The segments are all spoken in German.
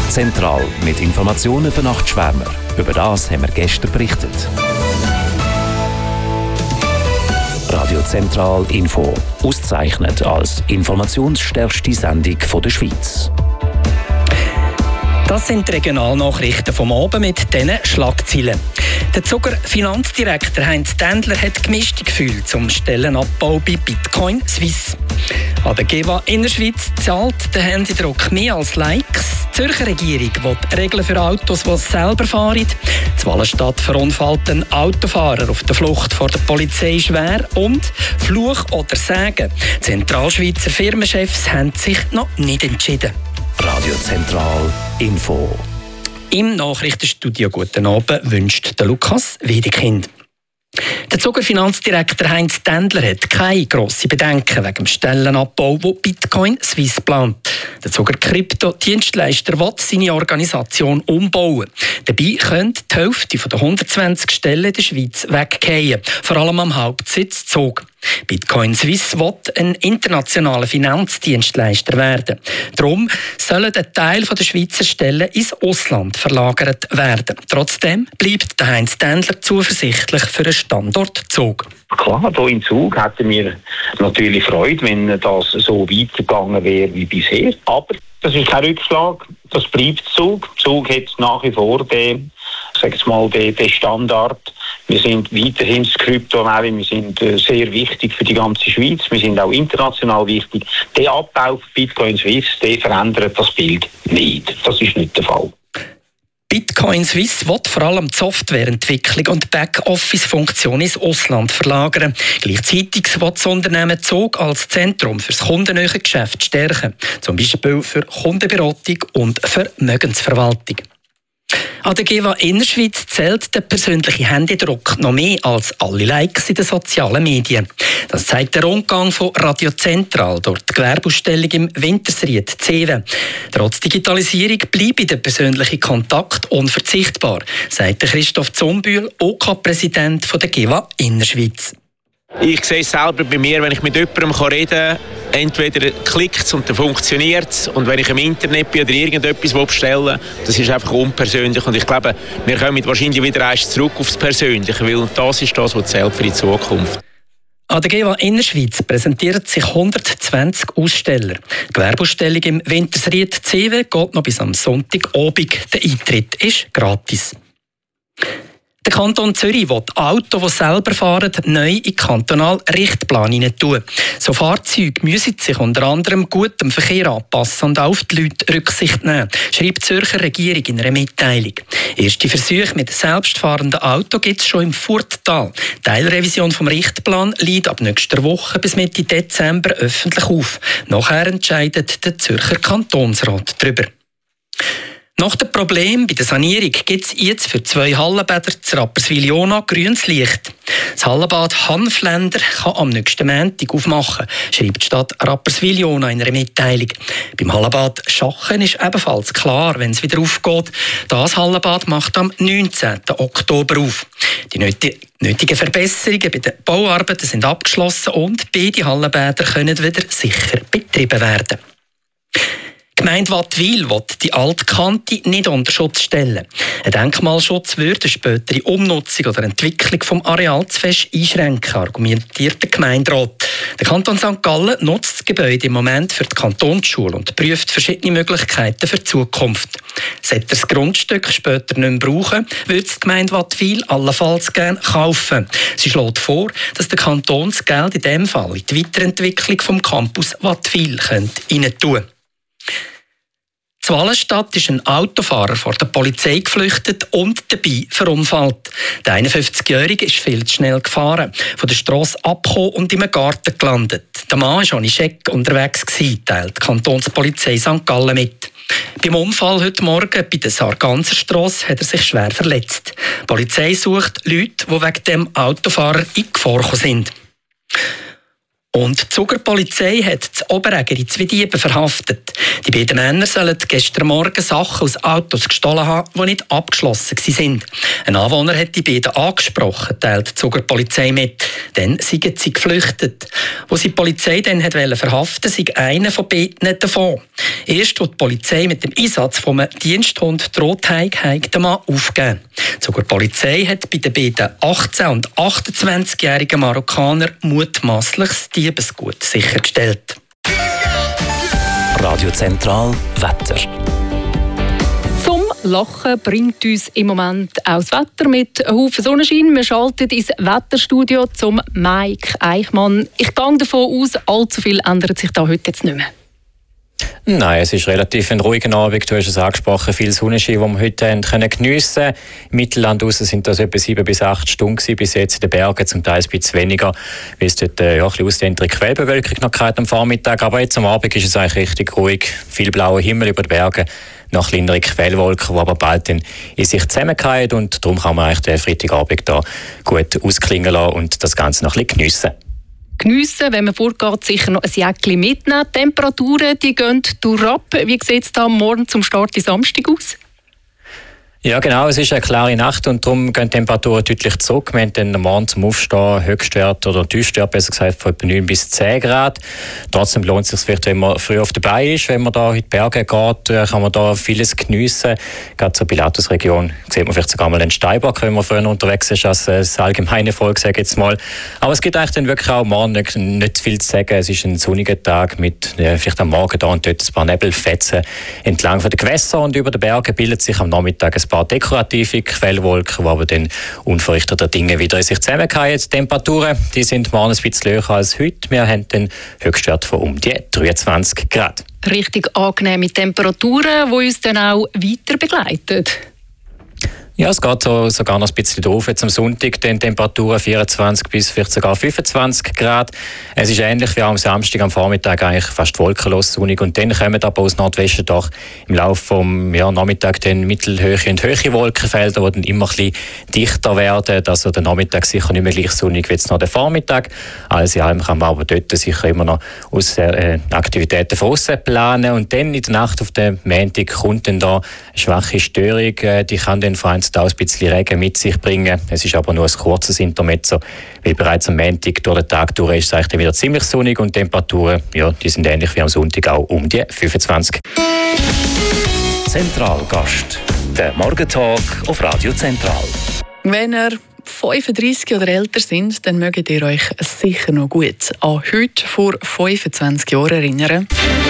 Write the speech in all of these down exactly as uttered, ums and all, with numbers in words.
Zentral mit Informationen für Nachtschwärmer. Über das haben wir gestern berichtet. Radio Zentral Info. Ausgezeichnet als informationsstärkste Sendung der Schweiz. Das sind die Regionalnachrichten vom Abend mit diesen Schlagzeilen. Der Zuger Finanzdirektor Heinz Tändler hat gemischte Gefühle zum Stellenabbau bei Bitcoin Suisse. An der G E V A Innerschweiz zahlt der Händedruck mehr als Likes. Die Zürcher Regierung will Regeln für Autos, die selber fahren. Die Wallenstadt verunfallt einen Autofahrer auf der Flucht vor der Polizei schwer. Und Fluch oder Segen. Zentralschweizer Firmenchefs haben sich noch nicht entschieden. Radio Zentral Info. Im Nachrichtenstudio guten Abend wünscht der Lukas Wiedekind. Der Zuger Finanzdirektor Heinz Tändler hat keine grossen Bedenken wegen dem Stellenabbau, den Bitcoin Suisse plant. Der Zuger Krypto-Dienstleister will seine Organisation umbauen. Dabei könnte die Hälfte der hundertzwanzig Stellen in der Schweiz weggehen, vor allem am Hauptsitz Zug. Bitcoin Suisse will ein internationaler Finanzdienstleister werden. Darum sollen ein Teil der Schweizer Stellen ins Ausland verlagert werden. Trotzdem bleibt der Heinz Tändler zuversichtlich für einen Standort Zug. Klar, hier in Zug hätten wir natürlich Freude, wenn das so weitergegangen wäre wie bisher. Aber das ist kein Rückschlag, das bleibt Zug. Zug hat nach wie vor den, ich sage jetzt mal, den, den Standard. Wir sind weiterhin das Krypto, wir sind äh, sehr wichtig für die ganze Schweiz. Wir sind auch international wichtig. Der Abbau von Bitcoin Suisse, der verändert das Bild nicht. Das ist nicht der Fall. Bitcoin Suisse will vor allem die Softwareentwicklung und Backoffice-Funktion ins Ausland verlagern. Gleichzeitig will das Unternehmen Zug als Zentrum für das kundennähe Geschäft stärken. Zum Beispiel für Kundenberatung und Vermögensverwaltung. An der G E V A Innerschweiz zählt der persönliche Händedruck noch mehr als alle Likes in den sozialen Medien. Das zeigt der Rundgang von Radio Zentral durch die Gewerbeausstellung im Wintersried Zeven. Trotz Digitalisierung bleibe der persönliche Kontakt unverzichtbar, sagt Christoph Zumbühl, O K-Präsident der G E V A Innerschweiz. Ich sehe es selber bei mir, wenn ich mit jemandem reden kann, entweder klickt es und dann funktioniert es. Und wenn ich im Internet bin oder irgendetwas bestellen will, das ist einfach unpersönlich. Und ich glaube, wir kommen wahrscheinlich wieder erst zurück aufs Persönliche, weil das ist das, was zählt für die Zukunft. An der G E V A Innerschweiz präsentieren sich hundertzwanzig Aussteller. Die Gewerbeausstellung im Wintersried Zeven geht noch bis am Sonntagabend. Der Eintritt ist gratis. Der Kanton Zürich will Autos, die selber fahren, neu in kantonalen Richtplan hinein tun. So Fahrzeuge müssen sich unter anderem gut dem Verkehr anpassen und auf die Leute Rücksicht nehmen, schreibt die Zürcher Regierung in einer Mitteilung. Erste Versuche mit selbstfahrenden Autos gibt es schon im Furttal. Die Teilrevision vom Richtplan liegt ab nächster Woche bis Mitte Dezember öffentlich auf. Nachher entscheidet der Zürcher Kantonsrat darüber. Nach dem Problem bei der Sanierung gibt es jetzt für zwei Hallenbäder zu Rapperswil-Jona grünes Licht. Das Hallenbad Hanfländer kann am nächsten Montag aufmachen, schreibt die Stadt Rapperswil-Jona in einer Mitteilung. Beim Hallenbad Schachen ist ebenfalls klar, wenn es wieder aufgeht. Das Hallenbad macht am neunzehnten Oktober auf. Die nötigen Verbesserungen bei den Bauarbeiten sind abgeschlossen und beide Hallenbäder können wieder sicher betrieben werden. Die Gemeinde Wattwil will die Altkante nicht unter Schutz stellen. Ein Denkmalschutz würde eine spätere Umnutzung oder Entwicklung des Areals zu fest einschränken, argumentiert der Gemeinderat. Der Kanton Sankt Gallen nutzt das Gebäude im Moment für die Kantonsschule und prüft verschiedene Möglichkeiten für die Zukunft. Sollte das Grundstück später nicht mehr brauchen, würde die Gemeinde Wattwil allenfalls gerne kaufen. Sie schlägt vor, dass der Kanton das Geld in diesem Fall in die Weiterentwicklung des Campus Wattwil rein tun könnte. In Wallenstadt ist ein Autofahrer vor der Polizei geflüchtet und dabei verunfallt. Der einundfünfzigjährige ist viel zu schnell gefahren, von der Strasse abgekommen und in einem Garten gelandet. Der Mann war ohne Scheck unterwegs, teilt die Kantonspolizei Sankt Gallen mit. Beim Unfall heute Morgen bei der Sarganserstrasse hat er sich schwer verletzt. Die Polizei sucht Leute, die wegen dem Autofahrer in Gefahr sind. Und die Zugerpolizei hat in Oberägeri zwei Diebe verhaftet. Die beiden Männer sollen gestern Morgen Sachen aus Autos gestohlen haben, die nicht abgeschlossen waren. Ein Anwohner hat die beiden angesprochen, teilt die Zugerpolizei mit. Dann sind sie geflüchtet. Wo sie die Polizei dann verhaften wollte, sei einer von beiden davon. Erst als die Polizei mit dem Einsatz von einem Diensthund droht hat, hat der Mann aufgegeben. Die Zugerpolizei hat bei den beiden achtzehn- und achtundzwanzigjährigen Marokkanern mutmaßliches Diebesgut sichergestellt. Radio Zentral Wetter. Zum Lachen bringt uns im Moment auch das Wetter mit einem Haufen Sonnenschein. Wir schalten ins Wetterstudio zum Mike Eichmann. Ich gehe davon aus, allzu viel ändert sich da heute jetzt nicht mehr. Nein, es ist relativ ein ruhiger Abend. Du hast es angesprochen, viel Sonnenschein, den wir heute haben können geniessen konnten. Im Mittelland raus sind das etwa sieben bis acht Stunden gewesen, bis jetzt in den Bergen, zum Teil ein bisschen weniger, weil es dort äh, ja, ein bisschen ausdehntere Quellbewölkung noch hatte am Vormittag. Aber jetzt am Abend ist es eigentlich richtig ruhig. Viel blauer Himmel über den Bergen, noch kleinere Quellwolken, die aber bald dann in sich zusammenfallen. Und darum kann man eigentlich den Freitagabend da gut ausklingen lassen und das Ganze noch ein bisschen geniessen. Geniessen, wenn man vorgeht, sicher noch ein Jäckchen mitnehmen. Die Temperaturen die gehen durchab. Wie sieht es da morgen zum Start in Samstag aus? Ja genau, es ist eine klare Nacht und darum gehen die Temperaturen deutlich zurück. Wir haben dann am Morgen zum Aufstehen Höchstwert oder Tiefstwert besser gesagt von etwa neun bis zehn Grad. Trotzdem lohnt es sich vielleicht, wenn man früh auf dabei ist, wenn man da in die Berge geht, kann man da vieles geniessen. Gerade zur Pilatusregion sieht man vielleicht sogar mal einen Steinbock, wenn man früher unterwegs ist, als das allgemeine Volk, sage ich jetzt mal. Aber es gibt eigentlich dann wirklich auch morgen nicht, nicht viel zu sagen. Es ist ein sonniger Tag mit ja, vielleicht am Morgen da und dort ein paar Nebelfetzen entlang von den Gewässern und über den Bergen bildet sich am Nachmittag ein paar dekorative Quellwolken, die aber dann unverrichteter Dinge wieder in sich zusammenfallen. Die Temperaturen die sind morgen ein bisschen höher als heute. Wir haben den Höchstwert von um die dreiundzwanzig Grad. Richtig angenehme Temperaturen, die uns dann auch weiter begleiten. Ja, es geht so, sogar noch ein bisschen drauf. Jetzt am Sonntag den Temperaturen vierundzwanzig bis vielleicht sogar fünfundzwanzig Grad. Es ist ähnlich wie am Samstag am Vormittag eigentlich fast wolkenlos sonnig. Und dann kommen aber aus Nordwesten doch im Laufe vom ja, Nachmittag dann mittelhöhe und hohe Wolkenfelder, die dann immer ein bisschen dichter werden. Also der Nachmittag sicher nicht mehr gleich sonnig wie jetzt noch der Vormittag. Alles in allem kann man aber dort sicher immer noch aus äh, Aktivitäten von aussen planen. Und dann in der Nacht auf den Montag kommt dann da eine schwache Störung. Äh, die kann dann vor allem auch ein bisschen Regen mit sich bringen. Es ist aber nur ein kurzes Intermezzo, weil bereits am Montag durch den Tag durch ist es eigentlich wieder ziemlich sonnig und die Temperaturen, ja, die sind ähnlich wie am Sonntag auch um die fünfundzwanzig. Zentralgast, der Morgentalk auf Radio Zentral. Wenn ihr fünfunddreissig oder älter sind, dann mögt ihr euch sicher noch gut an heute vor fünfundzwanzig Jahren erinnern.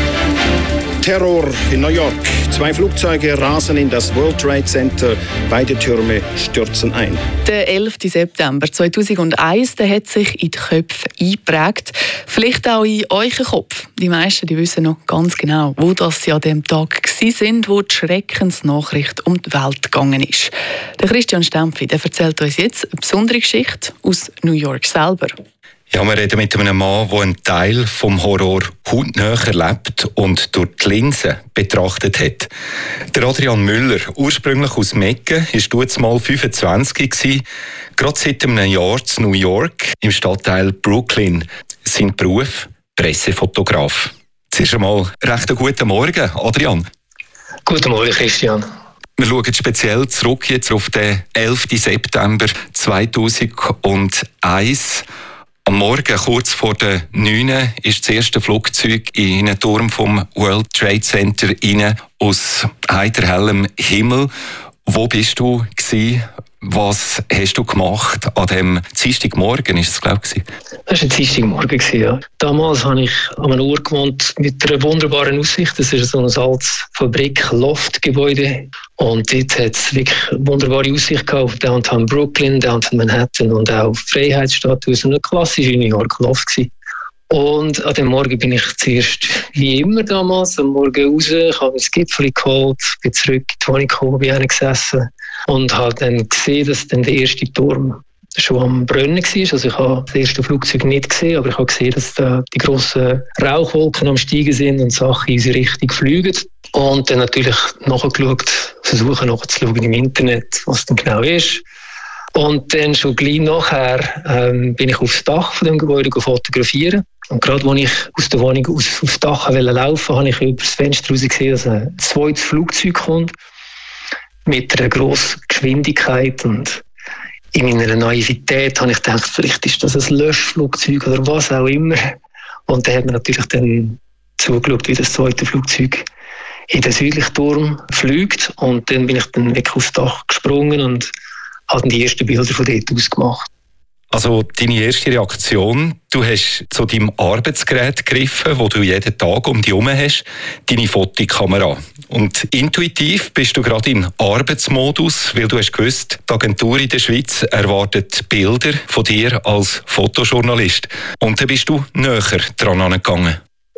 Terror in New York. Zwei Flugzeuge rasen in das World Trade Center. Beide Türme stürzen ein. Der elften September zweitausendeins der hat sich in die Köpfe eingeprägt. Vielleicht auch in euren Kopf. Die meisten die wissen noch ganz genau, wo das sie an dem Tag waren, wo die Schreckensnachricht um die Welt gegangen ist. Der Christian Stempfli der erzählt uns jetzt eine besondere Geschichte aus New York selber. Ja, wir reden mit einem Mann, der einen Teil vom Horror hautnah erlebt und durch die Linse betrachtet hat. Der Adrian Müller, ursprünglich aus Mecken, war damals fünfundzwanzig gewesen, gerade seit einem Jahr in New York, im Stadtteil Brooklyn. Sein Beruf? Pressefotograf. Zuerst einmal recht einen guten Morgen, Adrian. Guten Morgen, Christian. Wir schauen speziell zurück jetzt auf den elften September zweitausendeins. Am Morgen, kurz vor der neun, ist das erste Flugzeug in einen Turm vom World Trade Center rein, aus heiterhellem Himmel. Wo bist du gewesen? Was hast du gemacht an dem Dienstagmorgen, ist es, glaube ich? Das war ein Dienstagmorgen, ja. Damals habe ich an einem Ort gewohnt mit einer wunderbaren Aussicht. Das ist so ein altes Fabrik-Loft-Gebäude. Und dort hat es wirklich eine wunderbare Aussicht gehabt auf Downtown Brooklyn, Downtown Manhattan und auch die Freiheitsstatue. So eine klassische New York Loft gewesen. Und an dem Morgen bin ich zuerst, wie immer damals, am Morgen raus, ich habe ein Gipfel geholt, bin zurück in die Wohnung gekommen, bin gesessen und habe dann gesehen, dass dann der erste Turm schon am Brennen war. Also ich habe das erste Flugzeug nicht gesehen, aber ich habe gesehen, dass da die grossen Rauchwolken am Steigen sind und Sachen in unsere Richtung fliegen. Und dann natürlich nachgeschaut, versuchen nachzuschauen im Internet, was denn genau ist. Und dann schon gleich nachher ähm, bin ich aufs Dach von dem Gebäude fotografieren. Und gerade als ich aus der Wohnung aus, aufs Dach laufen wollte, habe ich über das Fenster raus gesehen, dass ein zweites Flugzeug kommt mit einer grossen Geschwindigkeit. Und in meiner Naivität habe ich gedacht, vielleicht ist das ein Löschflugzeug oder was auch immer. Und dann hat man natürlich dann zugeschaut, wie das zweite Flugzeug in den südlichen Turm fliegt. Und dann bin ich dann wirklich aufs Dach gesprungen und habe die ersten Bilder von dort aus gemacht. Also deine erste Reaktion, du hast zu deinem Arbeitsgerät gegriffen, das du jeden Tag um dich herum hast, deine Fotokamera. Und intuitiv bist du gerade in Arbeitsmodus, weil du hast gewusst, die Agentur in der Schweiz erwartet Bilder von dir als Fotojournalist. Und dann bist du näher dran angegangen.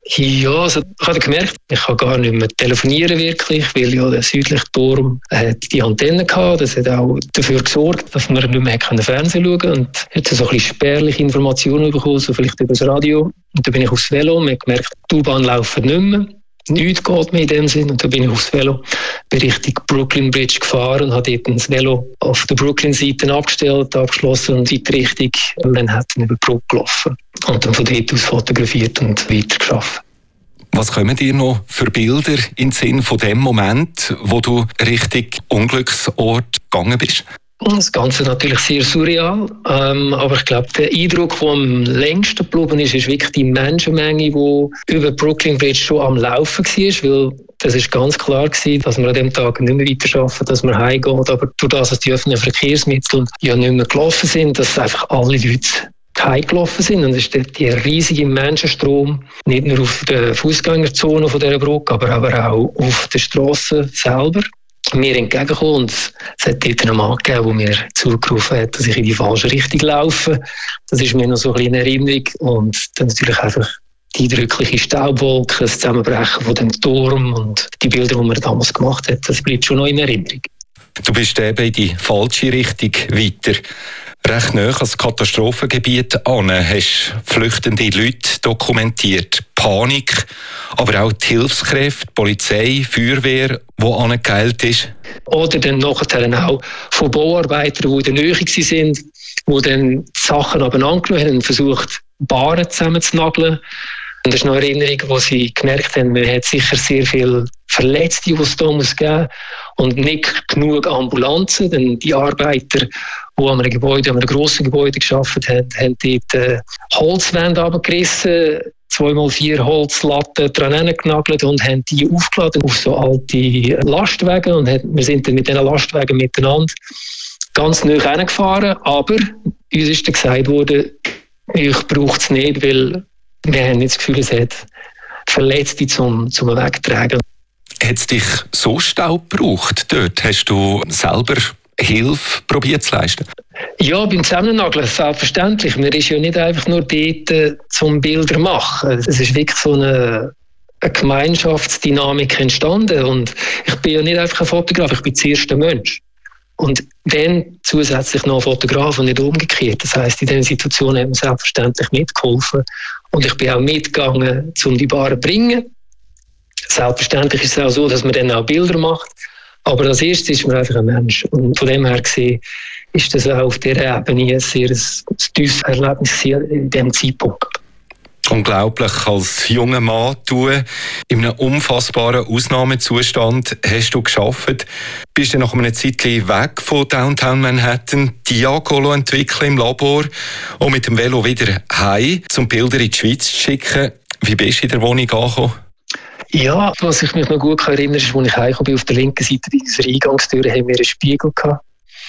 Ja, also ich habe gemerkt, ich kann gar nicht mehr telefonieren wirklich, weil ja der südliche Turm hat die Antenne gehabt. Das hat auch dafür gesorgt, dass man nicht mehr Fernsehen schauen konnte. Und hat so ein bisschen spärliche Informationen bekommen, so vielleicht über das Radio. Und dann bin ich aufs Velo und habe gemerkt, die U-Bahn laufen nicht mehr. Nichts geht mehr in dem Sinn. Und dann bin ich aufs Velo, bin Richtung Brooklyn Bridge gefahren und habe dort das Velo auf der Brooklyn-Seite abgestellt, abgeschlossen und in die Richtung Manhattan über die Brücke gelaufen. Und dann von dort aus fotografiert und weitergearbeitet. Was kommen dir noch für Bilder in den Sinn von dem Moment, wo du Richtung Unglücksort gegangen bist? Das Ganze natürlich sehr surreal, ähm, aber ich glaube, der Eindruck, der am längsten geblieben ist, ist wirklich die Menschenmenge, die über Brooklyn Bridge schon am Laufen war, weil das ist ganz klar gewesen, dass wir an dem Tag nicht mehr weiterarbeiten, dass wir heimgehen, aber durch das, dass die öffentlichen Verkehrsmittel ja nicht mehr gelaufen sind, dass einfach alle Leute heimgelaufen sind. Und es ist der riesige Menschenstrom, nicht nur auf der Fußgängerzone von dieser Brücke, aber, aber auch auf der Straße selber mir entgegengekommen. Und es hat dort einen Mann gegeben, der mir zugerufen hat, dass ich in die falsche Richtung laufe. Das ist mir noch so ein bisschen in Erinnerung. Und dann natürlich einfach die eindrückliche Staubwolke, das Zusammenbrechen von dem Turm und die Bilder, die man damals gemacht hat, das bleibt schon noch in Erinnerung. Du bist eben in die falsche Richtung weiter. Recht nahe ans Katastrophengebiet an, hast flüchtende Leute dokumentiert. Panik, aber auch die Hilfskräfte, die Polizei, Feuerwehr, die angeheilt ist. Oder dann nachher auch von Bauarbeitern, die in der Nähe waren, die dann die Sachen abeinander haben und versucht, Bahnen zusammenzunageln. Und das ist noch eine Erinnerung, wo sie gemerkt haben, man hat sicher sehr viele Verletzte, die es da muss geben und nicht genug Ambulanzen. Denn die Arbeiter, die an einem Gebäude, an einem grossen Gebäude gearbeitet haben, haben dort äh, Holzwände runtergerissen, zwei mal vier Holzlatten dran genagelt und haben die aufgeladen auf so alte Lastwagen. Und haben, wir sind dann mit diesen Lastwagen miteinander ganz nahe hingefahren. Aber uns ist dann gesagt worden, ich brauche es nicht, weil wir haben nicht das Gefühl, es hat Verletzte zum, zum Wegtragen. Hat es dich so Staub gebraucht dort? Hast du selber Hilfe probiert zu leisten? Ja, beim Zusammennageln selbstverständlich. Man ist ja nicht einfach nur dort äh, zum Bilder machen. Es ist wirklich so eine, eine Gemeinschaftsdynamik entstanden. Und ich bin ja nicht einfach ein Fotograf, ich bin der erste Mensch. Und dann zusätzlich noch ein Fotograf und nicht umgekehrt. Das heisst, in dieser Situation hat man selbstverständlich mitgeholfen. Und ich bin auch mitgegangen, um die Bahnen zu bringen. Selbstverständlich ist es auch so, dass man dann auch Bilder macht. Aber als erstes ist man einfach ein Mensch. Und von dem her gesehen ist das auch auf dieser Ebene ein sehr ein tiefes Erlebnis in diesem Zeitpunkt. Unglaublich, als junger Mann, du in einem unfassbaren Ausnahmezustand hast du gearbeitet, bist dann nach einer Zeit weg von Downtown Manhattan, Diagolo entwickeln im Labor und mit dem Velo wieder heim, um Bilder in die Schweiz zu schicken. Wie bist du in der Wohnung angekommen? Ja, was ich mich noch gut erinnere, ist, als ich heimgekommen bin, auf der linken Seite bei unserer Eingangstür haben wir einen Spiegel gehabt.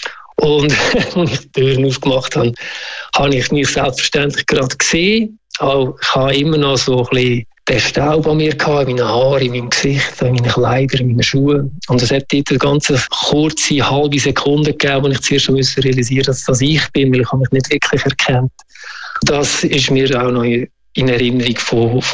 Und als ich die Türen aufgemacht habe, habe ich mich selbstverständlich gerade gesehen. Aber ich habe immer noch so ein bisschen den Staub an mir gehabt, in meinen Haaren, in meinem Gesicht, in meinen Kleidern, in meinen Schuhen. Und es hat dort eine ganz kurze, halbe Sekunde gegeben, wo ich zuerst schon realisieren musste, dass das ich bin, weil ich habe mich nicht wirklich erkannt. Das ist mir auch noch in Erinnerung von